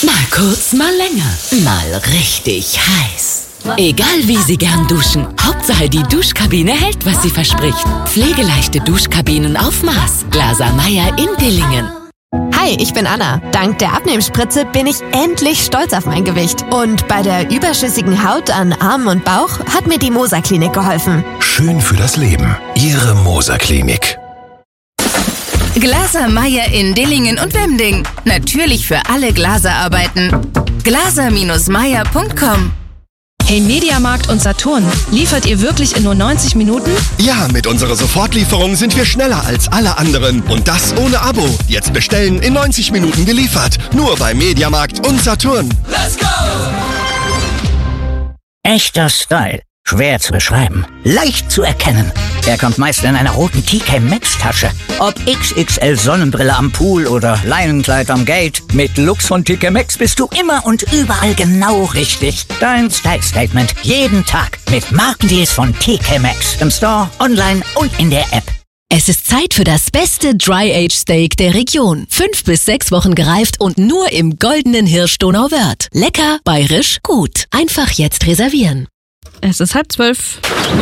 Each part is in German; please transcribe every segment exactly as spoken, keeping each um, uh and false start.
Mal kurz, mal länger. Mal richtig heiß. Egal wie Sie gern duschen, Hauptsache die Duschkabine hält, was sie verspricht. Pflegeleichte Duschkabinen auf Maß. Glaser Meyer in Dillingen. Hi, ich bin Anna. Dank der Abnehmspritze bin ich endlich stolz auf mein Gewicht. Und bei der überschüssigen Haut an Armen und Bauch hat mir die Moser Klinik geholfen. Schön für das Leben. Ihre Moser Klinik. Glaser Meyer in Dillingen und Wemding. Natürlich für alle Glaserarbeiten. glaser Meyer punkt com. Hey Mediamarkt und Saturn, liefert ihr wirklich in nur neunzig Minuten? Ja, mit unserer Sofortlieferung sind wir schneller als alle anderen. Und das ohne Abo. Jetzt bestellen, in neunzig Minuten geliefert. Nur bei Mediamarkt und Saturn. Let's go! Echter Style. Schwer zu beschreiben. Leicht zu erkennen. Er kommt meist in einer roten T K Maxx Tasche. Ob X X L Sonnenbrille am Pool oder Leinenkleid am Gate. Mit Lux von T K Maxx bist du immer und überall genau richtig. Dein Style Statement jeden Tag mit Markendeals von T K Maxx. Im Store, online und in der App. Es ist Zeit für das beste Dry-Age Steak der Region. Fünf bis sechs Wochen gereift und nur im goldenen Hirsch Donauwörth. Lecker, bayerisch, gut. Einfach jetzt reservieren. Es ist halb zwölf.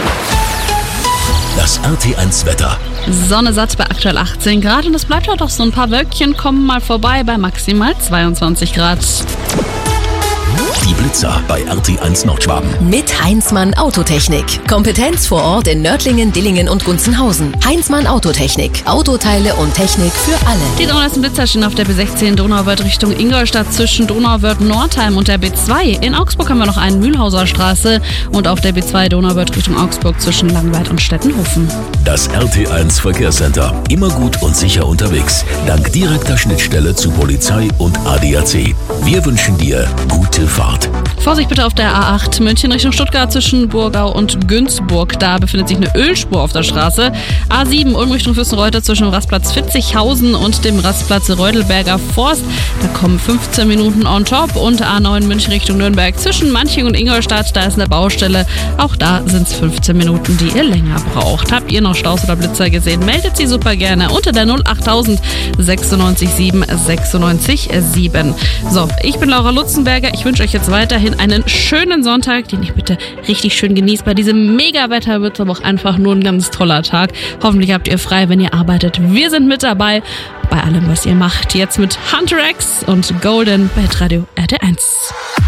Das R T eins Wetter. Sonne satt bei aktuell achtzehn Grad und es bleibt halt auch so ein paar Wölkchen kommen mal vorbei bei maximal zweiundzwanzig Grad. Die Blitzer bei R T eins Nordschwaben. Mit Heinzmann Autotechnik. Kompetenz vor Ort in Nördlingen, Dillingen und Gunzenhausen. Heinzmann Autotechnik. Autoteile und Technik für alle. Die dreihundertsten Blitzer stehen auf der B sechzehn Donauwörth Richtung Ingolstadt zwischen Donauwörth Nordheim und der B zwei. In Augsburg haben wir noch einen Mühlhauser Straße und auf der B zwei Donauwörth Richtung Augsburg zwischen Langweid und Stettenhofen. Das R T eins Verkehrscenter. Immer gut und sicher unterwegs. Dank direkter Schnittstelle zu Polizei und A D A C. Wir wünschen dir gute Fahrt. Vorsicht bitte auf der A acht München Richtung Stuttgart zwischen Burgau und Günzburg. Da befindet sich eine Ölspur auf der Straße. A sieben Ulm Richtung Fürstenreuter zwischen dem Rastplatz Vierzigshausen und dem Rastplatz Reudelberger Forst. Da kommen fünfzehn Minuten on top. Und A neun München Richtung Nürnberg zwischen Manching und Ingolstadt. Da ist eine Baustelle. Auch da sind es fünfzehn Minuten, die ihr länger braucht. Habt ihr noch Staus oder Blitzer gesehen? Meldet sie super gerne unter der null achttausend sechsundneunzig sieben sechsundneunzig sieben. So, ich bin Laura Lutzenberger. Ich wünsche euch jetzt weiterhin einen schönen Sonntag, den ihr bitte richtig schön genießt. Bei diesem Mega-Wetter wird es aber auch einfach nur ein ganz toller Tag. Hoffentlich habt ihr frei, wenn ihr arbeitet. Wir sind mit dabei bei allem, was ihr macht. Jetzt mit Hunter X und Golden bei Radio R T eins.